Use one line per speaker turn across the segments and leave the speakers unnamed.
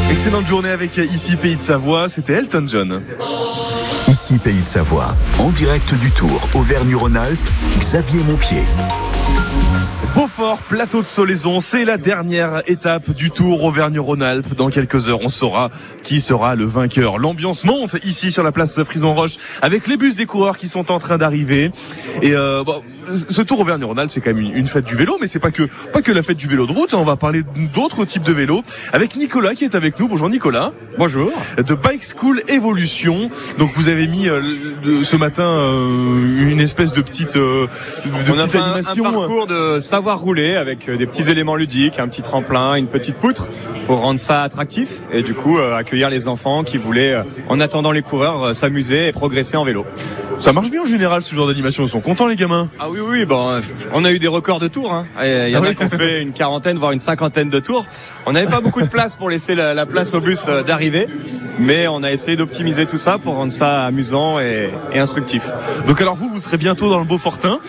Excellente journée avec Ici Pays de Savoie, c'était Elton John.
Ici Pays de Savoie, en direct du Tour Auvergne-Rhône-Alpes, Xavier Montpied.
Beaufort, plateau de Solaison, c'est la dernière étape du Tour Auvergne-Rhône-Alpes. Dans quelques heures, on saura qui sera le vainqueur. L'ambiance monte ici sur la place Frison-Roche avec les bus des coureurs qui sont en train d'arriver. Et ce Tour Auvergne-Rhône-Alpes, c'est quand même une fête du vélo, mais c'est pas que la fête du vélo de route. On va parler d'autres types de vélos avec Nicolas qui est avec nous. Bonjour Nicolas.
Bonjour.
De Bike School Evolution. Donc vous avez mis ce matin une espèce de petite animation.
Un parcours de savoir rouler avec des petits éléments ludiques, un petit tremplin, une petite poutre pour rendre ça attractif et du coup accueillir les enfants qui voulaient, en attendant les coureurs, s'amuser et progresser en vélo.
Ça marche bien en général ce genre d'animation, ils sont contents les gamins.
Ah oui, bon, on a eu des records de tours, hein. Il y en a qui ont fait une quarantaine voire une cinquantaine de tours. On n'avait pas beaucoup de place pour laisser la place au bus d'arrivée, mais on a essayé d'optimiser tout ça pour rendre ça amusant et instructif.
Donc alors vous serez bientôt dans le Beaufortin.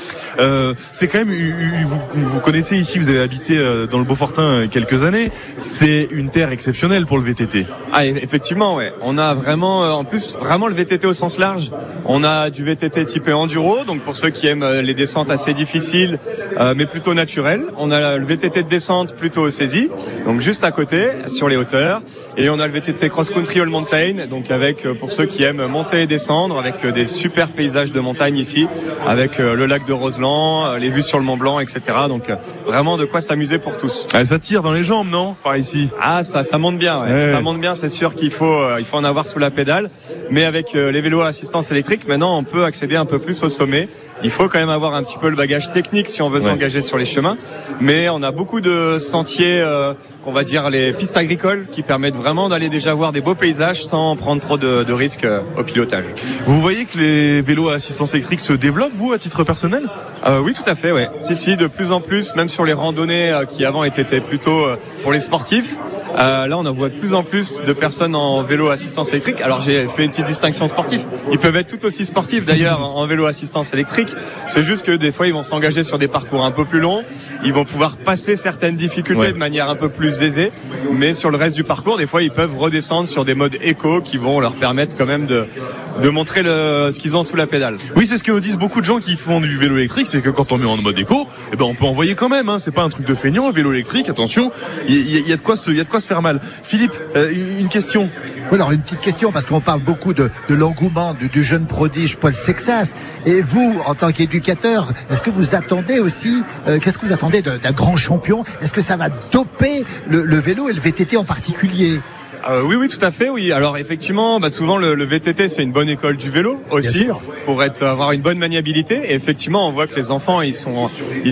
C'est quand même, vous connaissez ici, vous avez habité dans le Beaufortin quelques années. C'est une terre exceptionnelle pour le VTT.
Ah effectivement, ouais. On a vraiment, en plus, vraiment le VTT au sens large. On a du VTT typé enduro, donc pour ceux qui aiment les descentes assez difficiles, mais plutôt naturelles. On a le VTT de descente plutôt saisie, donc juste à côté, sur les hauteurs. Et on a le VTT cross-country all mountain, donc avec, pour ceux qui aiment monter et descendre, avec des super paysages de montagne ici, avec le lac de Roseland, les vues sur le Mont Blanc, etc. Donc vraiment de quoi s'amuser pour tous.
Ah, ça tire dans les jambes, non? Par ici.
Ah, ça monte bien, ouais. Ouais. Ça monte bien, c'est sûr qu'il faut en avoir sous la pédale. Mais avec les vélos à assistance électrique, maintenant on peut accéder un peu plus au sommet. Il faut quand même avoir un petit peu le bagage technique si on veut s'engager sur les chemins. Mais on a beaucoup de sentiers, on va dire les pistes agricoles, qui permettent vraiment d'aller déjà voir des beaux paysages sans prendre trop de risques au pilotage.
Vous voyez que les vélos à assistance électrique se développent, vous, à titre personnel?
Oui, tout à fait, ouais. Si, de plus en plus, même sur les randonnées qui avant étaient plutôt pour les sportifs. Là, on en voit de plus en plus de personnes en vélo assistance électrique. Alors, j'ai fait une petite distinction sportive. Ils peuvent être tout aussi sportifs, d'ailleurs, en vélo assistance électrique. C'est juste que des fois, ils vont s'engager sur des parcours un peu plus longs. Ils vont pouvoir passer certaines difficultés de manière un peu plus aisée. Mais sur le reste du parcours, des fois, ils peuvent redescendre sur des modes éco qui vont leur permettre quand même de montrer ce qu'ils ont sous la pédale.
Oui, c'est ce que disent beaucoup de gens qui font du vélo électrique, c'est que quand on met en mode éco, on peut envoyer quand même, hein. C'est pas un truc de feignant, un vélo électrique, attention, il y a de quoi se faire mal. Philippe, une question.
Alors une petite question, parce qu'on parle beaucoup de l'engouement du jeune prodige Paul Sexas. Et vous, en tant qu'éducateur, est-ce que vous attendez aussi, qu'est-ce que vous attendez d'un grand champion? Est-ce que ça va doper le vélo et le VTT en particulier?
Oui, tout à fait, oui. Alors effectivement, souvent le VTT c'est une bonne école du vélo aussi, pour avoir une bonne maniabilité. Et effectivement, on voit que les enfants ils sont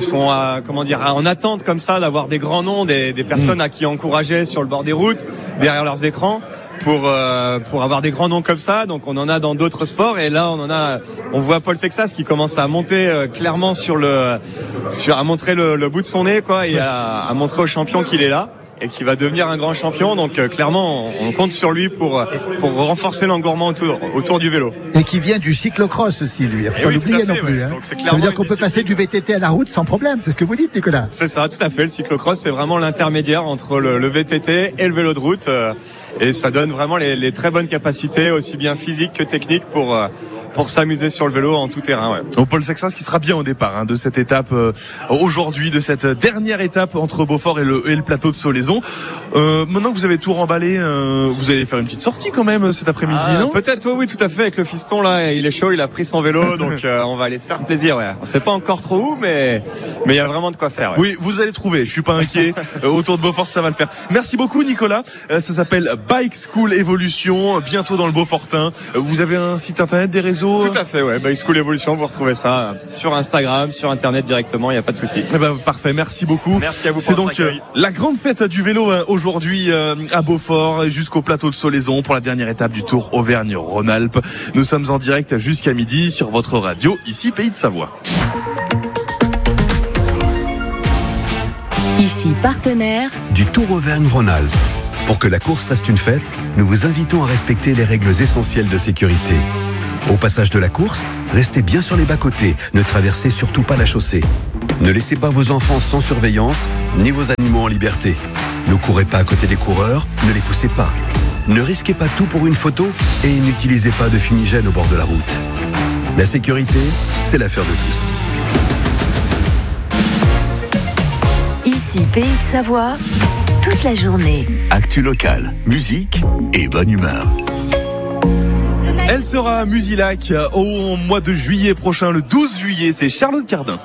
en attente comme ça d'avoir des grands noms, des personnes à qui encourager sur le bord des routes, derrière leurs écrans, pour avoir des grands noms comme ça. Donc on en a dans d'autres sports, et là on voit Paul Sexas qui commence à monter clairement à montrer le bout de son nez, quoi, et à montrer aux champions qu'il est là et qui va devenir un grand champion. Donc clairement on compte sur lui pour renforcer l'engouement autour du vélo.
Et qui vient du cyclocross aussi, lui. Faut pas l'oublier non plus. Hein. Ça veut dire qu'on peut passer du VTT à la route sans problème, c'est ce que vous dites, Nicolas.
C'est ça, tout à fait. Le cyclocross c'est vraiment l'intermédiaire entre le VTT et le vélo de route, et ça donne vraiment les très bonnes capacités, aussi bien physiques que techniques, pour s'amuser sur le vélo en tout terrain. Ouais.
Donc Paul Sexas qui sera bien au départ de cette étape aujourd'hui, de cette dernière étape entre Beaufort et le plateau de Solaison. Maintenant que vous avez tout remballé, vous allez faire une petite sortie quand même cet après-midi, non?
Peut-être, oui, tout à fait. Avec le fiston là, il est chaud, il a pris son vélo, donc on va aller se faire plaisir. Ouais. On sait pas encore trop où, mais il y a vraiment de quoi faire. Ouais.
Oui, vous allez trouver. Je suis pas inquiet. Autour de Beaufort, ça va le faire. Merci beaucoup, Nicolas. Ça s'appelle Bike School Evolution. Bientôt dans le Beaufortin. Vous avez un site internet, des réseaux?
Tout à fait, ouais. Bike School Evolution, vous retrouvez ça sur Instagram, sur internet directement, il n'y a pas de souci.
Parfait, merci beaucoup.
Merci à vous.
C'est donc la grande fête du vélo aujourd'hui à Beaufort jusqu'au plateau de Solaison pour la dernière étape du Tour Auvergne-Rhône-Alpes. Nous sommes en direct jusqu'à midi sur votre radio, ici Pays de Savoie.
Ici partenaire
du Tour Auvergne-Rhône-Alpes. Pour que la course reste une fête, nous vous invitons à respecter les règles essentielles de sécurité.
Au passage de la course, restez bien sur les bas-côtés, ne traversez surtout pas la chaussée. Ne laissez pas vos enfants sans surveillance, ni vos animaux en liberté. Ne courez pas à côté des coureurs, ne les poussez pas. Ne risquez pas tout pour une photo et n'utilisez pas de fumigène au bord de la route. La sécurité, c'est l'affaire de tous.
Ici, Pays de Savoie, toute la journée.
Actu locale, musique et bonne humeur.
Elle sera à Musilac au mois de juillet prochain, le 12 juillet. C'est Charlotte Cardin.